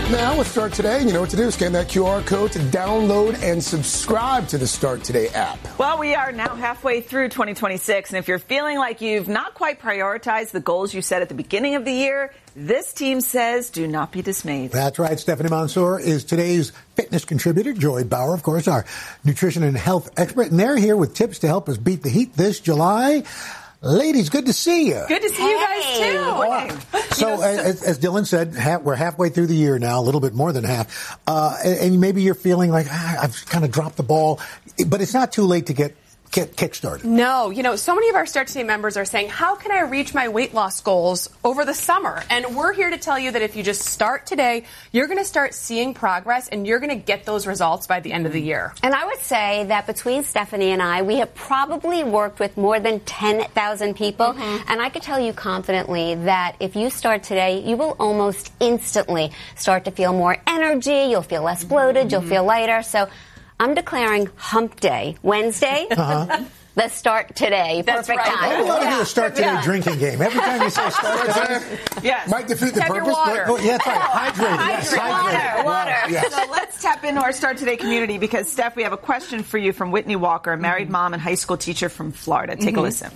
Now with Start Today, you know what to do. Scan that QR code to download and subscribe to the Start Today app. Well, we are now halfway through 2026, and if you're feeling like you've not quite prioritized the goals you set at the beginning of the year, this team says do not be dismayed. That's right. Stephanie Mansour is today's fitness contributor. Joy Bauer, of course, our nutrition and health expert, and they're here with tips to help us beat the heat this July. Ladies, good to see you. Good to see you guys, too. So, as Dylan said, we're halfway through the year now, a little bit more than half. And maybe you're feeling like, I've kind of dropped the ball. But it's not too late to get kick-started. No. So many of our Start Today members are saying, how can I reach my weight loss goals over the summer? And we're here to tell you that if you just start today, you're going to start seeing progress and you're going to get those results by the end of the year. And I would say that between Stephanie and I, we have probably worked with more than 10,000 people. Mm-hmm. And I can tell you confidently that if you start today, you will almost instantly start to feel more energy. You'll feel less bloated. You'll feel lighter. So I'm declaring hump day, Wednesday. Let's start today. That's perfect right. time. I would love to do a Start Today drinking game. Every time you say Start Today, yes. Might defeat the Have your purpose. water. But, yeah, that's right. Hydrate. Yes, hydrate. Water. Yes. So let's tap into our Start Today community because, Steph, we have a question for you from Whitney Walker, a married mom and high school teacher from Florida. Take a listen.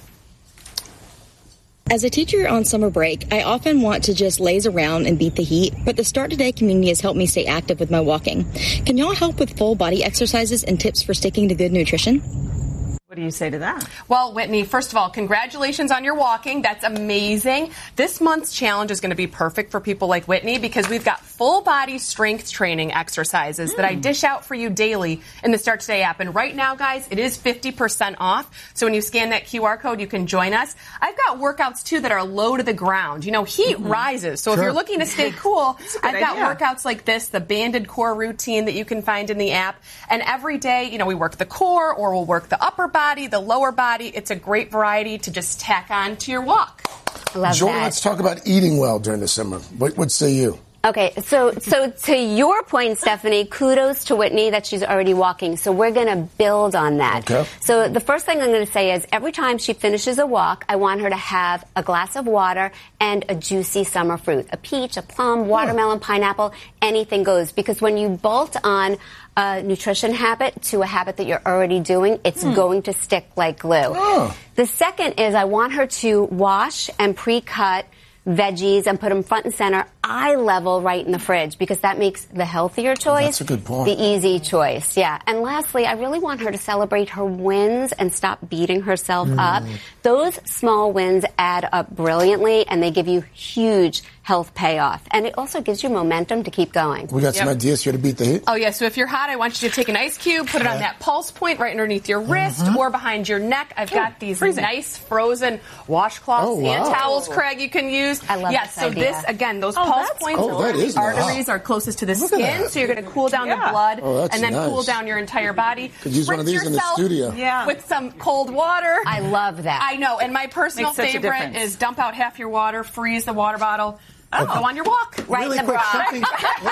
As a teacher on summer break, I often want to just laze around and beat the heat, but the Start Today community has helped me stay active with my walking. Can y'all help with full body exercises and tips for sticking to good nutrition? What do you say to that? Well, Whitney, first of all, congratulations on your walking. That's amazing. This month's challenge is going to be perfect for people like Whitney because we've got full body strength training exercises that I dish out for you daily in the Start Today app. And right now, guys, it is 50% off. So when you scan that QR code, you can join us. I've got workouts, too, that are low to the ground. Heat rises. So if you're looking to stay cool, I've got workouts like this, the banded core routine that you can find in the app. And every day, we work the core or we'll work the upper body, the lower body. It's a great variety to just tack on to your walk. Love Joy, that. let's talk about eating well during the summer. What say you? Okay, so to your point, Stephanie, kudos to Whitney that she's already walking. So we're going to build on that. Okay. So the first thing I'm going to say is every time she finishes a walk, I want her to have a glass of water and a juicy summer fruit. A peach, a plum, watermelon, pineapple, anything goes. Because when you bolt on a nutrition habit to a habit that you're already doing, it's going to stick like glue. Oh. The second is I want her to wash and pre-cut veggies and put them front and center, eye level, right in the fridge, because that makes the healthier choice That's a good point. the easy choice. Yeah. And lastly, I really want her to celebrate her wins and stop beating herself up. Those small wins add up brilliantly, and they give you huge health payoff. And it also gives you momentum to keep going. We got some ideas here to beat the heat. Oh, yeah. So if you're hot, I want you to take an ice cube, put it on that pulse point right underneath your wrist or behind your neck. I've got these nice frozen washcloths and towels, Craig, you can use. I love this this idea. This, again, those pulse points that is arteries are closest to the skin, so you're going to cool down the blood and then cool down your entire body. Could use one of these in the studio. Yeah. With some cold water. I love that. I know. And my personal Makes such a favorite difference. is dump out half your water, freeze the water bottle, go on your walk. Right Really in the quick, bra. something.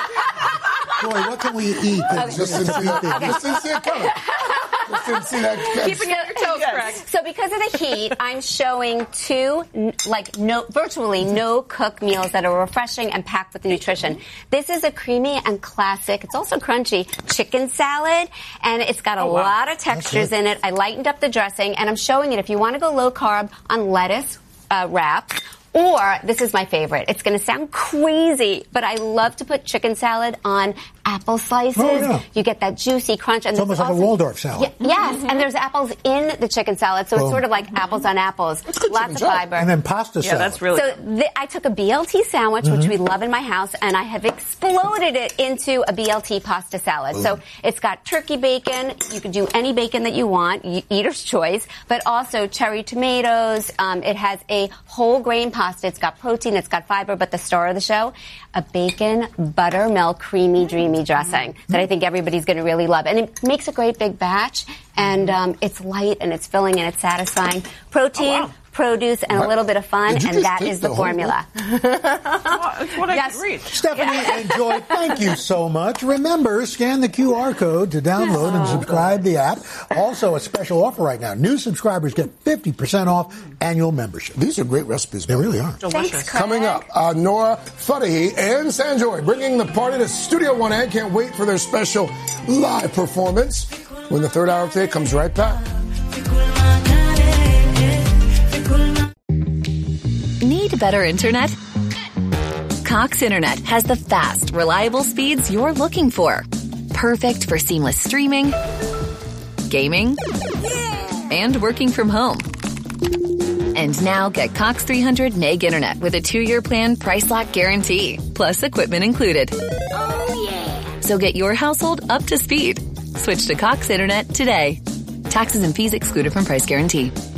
Joy, what can we eat? Just didn't see it coming. Just didn't see that. Keeping it on your toes, Craig. So because of the heat, I'm showing two, virtually no cook meals that are refreshing and packed with nutrition. This is a creamy and classic, it's also crunchy, chicken salad, and it's got a lot of textures in it. I lightened up the dressing, and I'm showing it if you want to go low carb on lettuce wraps. Or, this is my favorite. It's going to sound crazy, but I love to put chicken salad on apple slices. Oh, yeah. You get that juicy crunch. And It's almost like a Waldorf salad. Yes, and there's apples in the chicken salad, so it's sort of like apples on apples. Lots of fiber. And then pasta salad. That's really So I took a BLT sandwich, which we love in my house, and I have exploded it into a BLT pasta salad. So it's got turkey bacon. You can do any bacon that you want, eater's choice, but also cherry tomatoes. It has a whole grain pasta. It's got protein, it's got fiber, but the star of the show, a bacon buttermilk creamy dreamy dressing that I think everybody's going to really love. And it makes a great big batch, and it's light and it's filling and it's satisfying. Protein, produce, and a little bit of fun, and that is the formula. That's what I can read. Stephanie and Joy, thank you so much. Remember, scan the QR code to download and subscribe the app. Also, a special offer right now. New subscribers get 50% off annual membership. These are great recipes. They really are. Delicious. Thanks, Craig. Coming up, Nora Fadahi and Sanjoy bringing the party to Studio One and can't wait for their special live performance when the third hour of today comes right back. Need better internet? Cox Internet has the fast, reliable speeds you're looking for. Perfect for seamless streaming, gaming, and working from home. And now get Cox 300 meg internet with a 2-year plan price lock guarantee, plus equipment included. Oh, yeah. So get your household up to speed. Switch to Cox Internet today. Taxes and fees excluded from price guarantee.